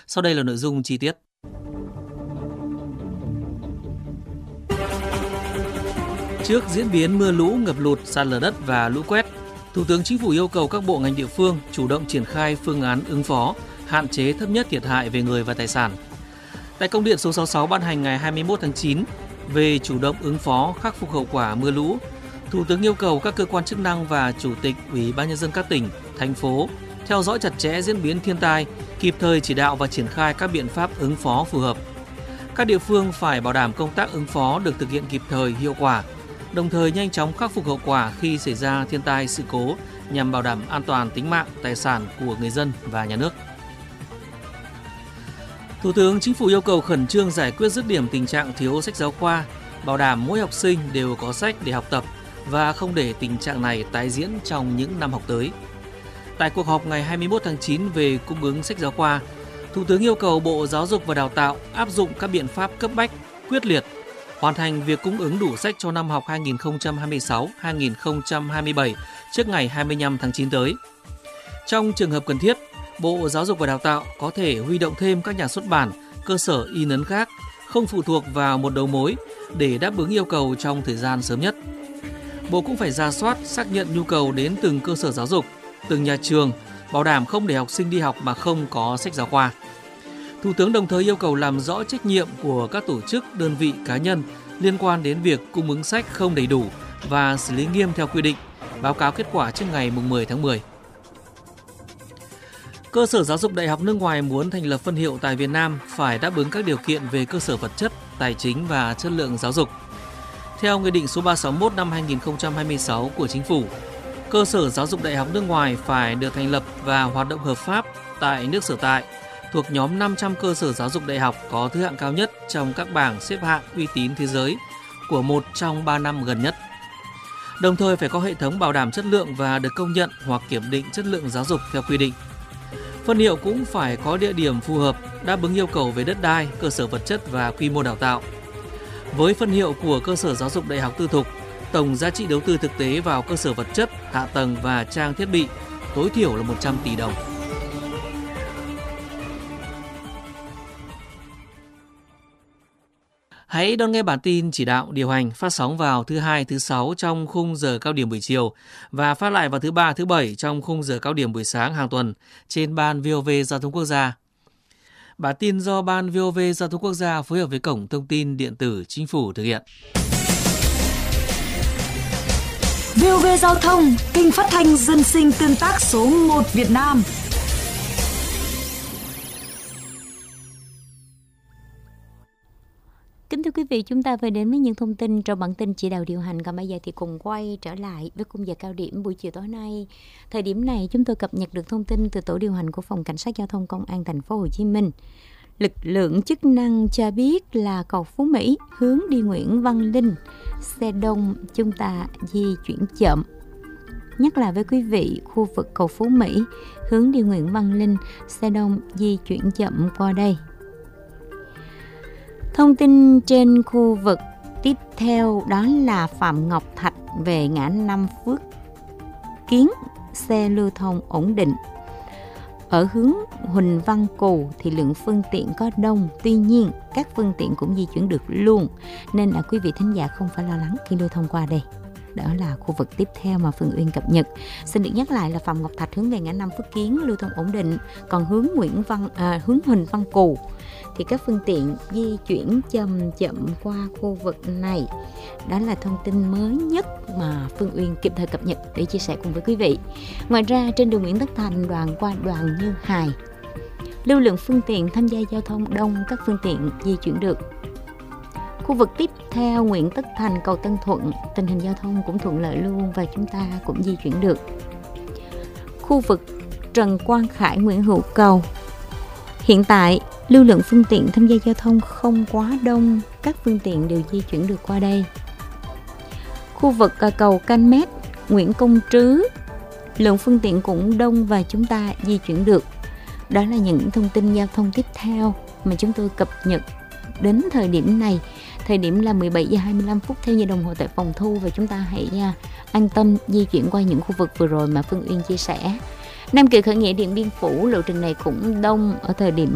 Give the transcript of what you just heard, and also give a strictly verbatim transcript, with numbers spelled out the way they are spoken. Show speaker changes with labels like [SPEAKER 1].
[SPEAKER 1] Sau đây là nội dung chi tiết. Trước diễn biến mưa lũ, ngập lụt, sạt lở đất và lũ quét, Thủ tướng Chính phủ yêu cầu các bộ ngành địa phương chủ động triển khai phương án ứng phó, hạn chế thấp nhất thiệt hại về người và tài sản. Tại công điện số sáu mươi sáu ban hành ngày hai mươi mốt tháng chín về chủ động ứng phó khắc phục hậu quả mưa lũ, Thủ tướng yêu cầu các cơ quan chức năng và Chủ tịch Ủy ban Nhân dân các tỉnh, thành phố theo dõi chặt chẽ diễn biến thiên tai, kịp thời chỉ đạo và triển khai các biện pháp ứng phó phù hợp. Các địa phương phải bảo đảm công tác ứng phó được thực hiện kịp thời, hiệu quả, đồng thời nhanh chóng khắc phục hậu quả khi xảy ra thiên tai, sự cố nhằm bảo đảm an toàn tính mạng, tài sản của người dân và nhà nước. Thủ tướng Chính phủ yêu cầu khẩn trương giải quyết dứt điểm tình trạng thiếu sách giáo khoa, bảo đảm mỗi học sinh đều có sách để học tập và không để tình trạng này tái diễn trong những năm học tới. Tại cuộc họp ngày hai mươi mốt tháng chín về cung ứng sách giáo khoa, Thủ tướng yêu cầu Bộ Giáo dục và Đào tạo áp dụng các biện pháp cấp bách, quyết liệt, hoàn thành việc cung ứng đủ sách cho năm học hai nghìn không trăm hai mươi sáu hai nghìn không trăm hai mươi bảy trước ngày hai mươi lăm tháng chín tới. Trong trường hợp cần thiết, Bộ Giáo dục và Đào tạo có thể huy động thêm các nhà xuất bản, cơ sở in ấn khác, không phụ thuộc vào một đầu mối để đáp ứng yêu cầu trong thời gian sớm nhất. Bộ cũng phải rà soát, xác nhận nhu cầu đến từng cơ sở giáo dục, từng nhà trường, bảo đảm không để học sinh đi học mà không có sách giáo khoa. Thủ tướng đồng thời yêu cầu làm rõ trách nhiệm của các tổ chức, đơn vị, cá nhân liên quan đến việc cung ứng sách không đầy đủ và xử lý nghiêm theo quy định, báo cáo kết quả trước ngày mười tháng mười. Cơ sở giáo dục đại học nước ngoài muốn thành lập phân hiệu tại Việt Nam phải đáp ứng các điều kiện về cơ sở vật chất, tài chính và chất lượng giáo dục. Theo Nghị định số ba trăm sáu mươi mốt năm hai nghìn không trăm hai mươi sáu của Chính phủ, cơ sở giáo dục đại học nước ngoài phải được thành lập và hoạt động hợp pháp tại nước sở tại, thuộc nhóm năm trăm cơ sở giáo dục đại học có thứ hạng cao nhất trong các bảng xếp hạng uy tín thế giới của một trong ba năm gần nhất. Đồng thời phải có hệ thống bảo đảm chất lượng và được công nhận hoặc kiểm định chất lượng giáo dục theo quy định. Phân hiệu cũng phải có địa điểm phù hợp, đáp ứng yêu cầu về đất đai, cơ sở vật chất và quy mô đào tạo. Với phân hiệu của cơ sở giáo dục đại học tư thục, tổng giá trị đầu tư thực tế vào cơ sở vật chất, hạ tầng và trang thiết bị tối thiểu là một trăm tỷ đồng. Hãy đón nghe bản tin chỉ đạo điều hành phát sóng vào thứ hai, thứ sáu trong khung giờ cao điểm buổi chiều và phát lại vào thứ ba, thứ bảy trong khung giờ cao điểm buổi sáng hàng tuần trên Ban vê o vê Giao thông Quốc gia. Bản tin do Ban vê o vê Giao thông Quốc gia phối hợp với Cổng Thông tin Điện tử Chính phủ thực hiện.
[SPEAKER 2] vê o vê Giao thông, kênh phát thanh dân sinh tương tác số một Việt Nam.
[SPEAKER 3] Kính thưa quý vị, chúng ta vừa đến với những thông tin trong bản tin chỉ đạo điều hành. Còn bây giờ thì cùng quay trở lại với khung giờ cao điểm buổi chiều tối nay. Thời điểm này chúng tôi cập nhật được thông tin từ tổ điều hành của Phòng Cảnh sát Giao thông Công an Thành phố Hồ Chí Minh. Lực lượng chức năng cho biết là cầu Phú Mỹ hướng đi Nguyễn Văn Linh, xe đông chúng ta di chuyển chậm. Nhắc lại với quý vị, khu vực cầu Phú Mỹ hướng đi Nguyễn Văn Linh, xe đông di chuyển chậm qua đây. Thông tin trên khu vực tiếp theo đó là Phạm Ngọc Thạch về ngã năm Phước Kiến, xe lưu thông ổn định. Ở hướng Huỳnh Văn Cù thì lượng phương tiện có đông, tuy nhiên các phương tiện cũng di chuyển được luôn, nên là quý vị thính giả không phải lo lắng khi lưu thông qua đây. Đó là khu vực tiếp theo mà Phương Uyên cập nhật. Xin được nhắc lại là Phạm Ngọc Thạch hướng về ngã năm Phước Kiến lưu thông ổn định, còn hướng Nguyễn Văn à, hướng Huỳnh Văn Cù thì các phương tiện di chuyển chậm chậm qua khu vực này. Đó là thông tin mới nhất mà Phương Uyên kịp thời cập nhật để chia sẻ cùng với quý vị. Ngoài ra trên đường Nguyễn Tất Thành đoạn qua đoạn Như Hài, lưu lượng phương tiện tham gia giao thông đông, các phương tiện di chuyển được. Khu vực tiếp theo Nguyễn Tất Thành cầu Tân Thuận, tình hình giao thông cũng thuận lợi luôn và chúng ta cũng di chuyển được. Khu vực Trần Quang Khải Nguyễn Hữu Cầu, hiện tại lưu lượng phương tiện tham gia giao thông không quá đông, các phương tiện đều di chuyển được qua đây. Khu vực cầu Canh Mét Nguyễn Công Trứ, lượng phương tiện cũng đông và chúng ta di chuyển được. Đó là những thông tin giao thông tiếp theo mà chúng tôi cập nhật đến thời điểm này. Thời điểm là mười bảy giờ hai mươi lăm phút theo giờ đồng hồ tại phòng thu, và chúng ta hãy an tâm di chuyển qua những khu vực vừa rồi mà Phương Uyên chia sẻ. Nam Kỳ khởi nghĩa Điện Biên Phủ, lộ trình này cũng đông ở thời điểm